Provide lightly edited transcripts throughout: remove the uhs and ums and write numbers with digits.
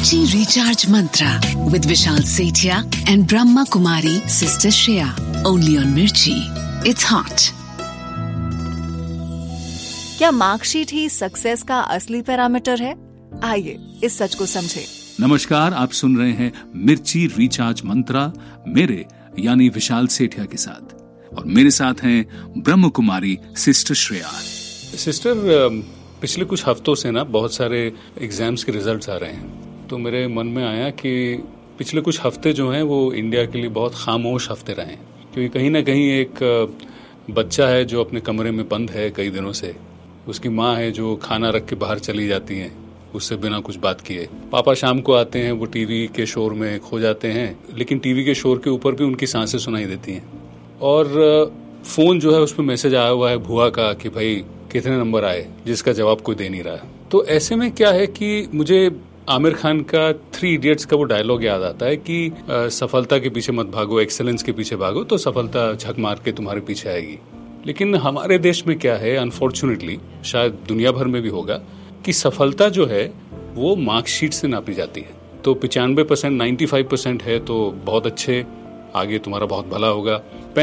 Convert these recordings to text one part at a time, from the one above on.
Mirchi Recharge Mantra with Vishal Sethia and Brahma Kumari Sister Shreya. Only on Mirchi. It's hot. क्या marksheet ही success का असली parameter है? आइए इस सच को समझे। नमस्कार, आप सुन रहे हैं मिर्ची रिचार्ज मंत्रा मेरे यानी विशाल सेठिया के साथ, और मेरे साथ हैं ब्रह्म कुमारी सिस्टर श्रेया। सिस्टर, पिछले कुछ हफ्तों से ना बहुत सारे एग्जाम्स के रिजल्ट्स आ रहे हैं, तो मेरे मन में आया कि पिछले कुछ हफ्ते जो हैं वो इंडिया के लिए बहुत खामोश हफ्ते रहे हैं, क्योंकि कहीं ना कहीं एक बच्चा है जो अपने कमरे में बंद है कई दिनों से। उसकी माँ है जो खाना रख के बाहर चली जाती हैं उससे बिना कुछ बात किए। पापा शाम को आते हैं, वो टीवी के शोर में खो जाते हैं, लेकिन टीवी के शोर के ऊपर भी उनकी सांसें सुनाई देती हैं। और फोन जो है उस पर मैसेज आया हुआ है भुआ का कि भाई कितने नंबर आए, जिसका जवाब कोई दे नहीं रहा। तो ऐसे में क्या है कि मुझे आमिर खान का 3 इडियट्स का वो डायलॉग याद आता है कि सफलता के पीछे मत भागो, एक्सेलेंस के पीछे भागो तो सफलता झक मार के तुम्हारे पीछे आएगी। लेकिन हमारे देश में क्या है, अनफॉर्चुनेटली शायद दुनिया भर में भी होगा, कि सफलता जो है वो मार्कशीट से नापी जाती है। तो 95%, 95% है तो बहुत अच्छे, आगे तुम्हारा बहुत भला होगा।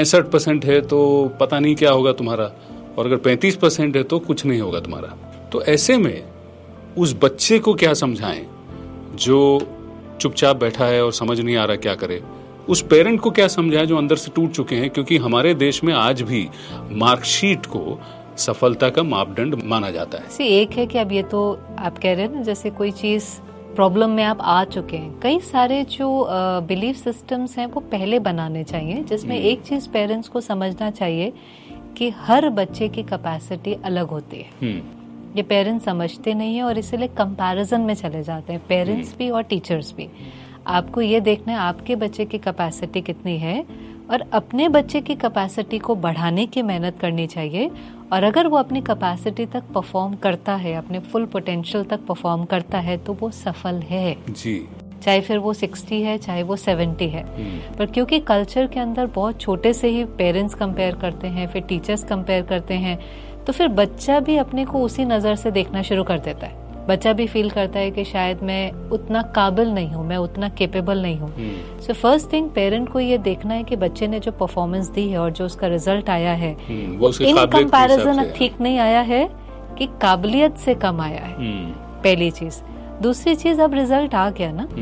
65% है तो पता नहीं क्या होगा तुम्हारा, और अगर 35% है तो कुछ नहीं होगा तुम्हारा। तो ऐसे में उस बच्चे को क्या समझाएं जो चुपचाप बैठा है और समझ नहीं आ रहा क्या करे? उस पेरेंट को क्या समझाएं जो अंदर से टूट चुके हैं? क्योंकि हमारे देश में आज भी मार्कशीट को सफलता का मापदंड माना जाता है। एक है कि अब ये तो आप कह रहे हैं ना, जैसे कोई चीज प्रॉब्लम में आप आ चुके हैं, कई सारे जो बिलीफ सिस्टम्स हैं वो पहले बनाने चाहिए, जिसमें एक चीज पेरेंट्स को समझना चाहिए कि हर बच्चे की कैपेसिटी अलग होती है। ये पेरेंट्स समझते नहीं है और इसीलिए कंपैरिजन में चले जाते हैं, पेरेंट्स भी और टीचर्स भी। आपको ये देखना है आपके बच्चे की कैपेसिटी कितनी है और अपने बच्चे की कैपेसिटी को बढ़ाने की मेहनत करनी चाहिए। और अगर वो अपनी कैपेसिटी तक परफॉर्म करता है, अपने फुल पोटेंशियल तक परफॉर्म करता है, तो वो सफल है जी। चाहे फिर वो 60 है, चाहे वो 70 है। पर क्योंकि कल्चर के अंदर बहुत छोटे से ही पेरेंट्स कंपेयर करते हैं, फिर टीचर्स कंपेयर करते हैं, तो फिर बच्चा भी अपने को उसी नजर से देखना शुरू कर देता है। बच्चा भी फील करता है कि शायद मैं उतना काबिल नहीं हूँ, मैं उतना केपेबल नहीं हूँ। सो फर्स्ट थिंग, पेरेंट को ये देखना है कि बच्चे ने जो परफॉर्मेंस दी है और जो उसका रिजल्ट आया है इन कंपैरिजन ठीक नहीं आया है कि काबिलियत से कम आया है, पहली चीज। दूसरी चीज, अब रिजल्ट आ गया ना,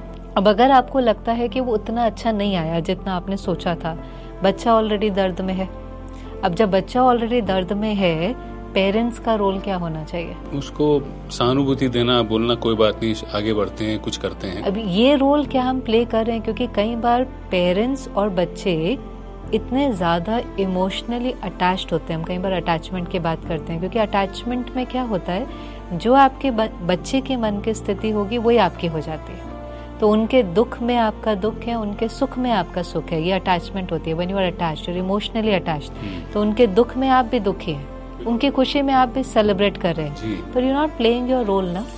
अब अगर आपको लगता है कि वो उतना अच्छा नहीं आया जितना आपने सोचा था, बच्चा ऑलरेडी दर्द में है। अब जब बच्चा ऑलरेडी दर्द में है, पेरेंट्स का रोल क्या होना चाहिए? उसको सहानुभूति देना, बोलना कोई बात नहीं, आगे बढ़ते हैं, कुछ करते हैं। अभी ये रोल क्या हम प्ले कर रहे हैं? क्योंकि कई बार पेरेंट्स और बच्चे इतने ज्यादा इमोशनली अटैच्ड होते हैं। हम कई बार अटैचमेंट की बात करते हैं, क्योंकि अटैचमेंट में क्या होता है, जो आपके बच्चे के मन की स्थिति होगी वही आपकी हो जाती है। तो उनके दुख में आपका दुख है, उनके सुख में आपका सुख है, ये अटैचमेंट होती है। When you are attached, you are emotionally attached, तो उनके दुख में आप भी दुखी हैं, उनकी खुशी में आप भी सेलिब्रेट कर रहे हैं, पर you not playing your role ना।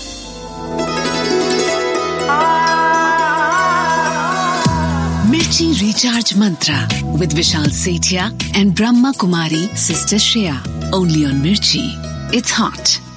Mirchi Recharge Mantra with Vishal Sethia and Brahma Kumari Sister Shreya. Only on Mirchi. It's hot.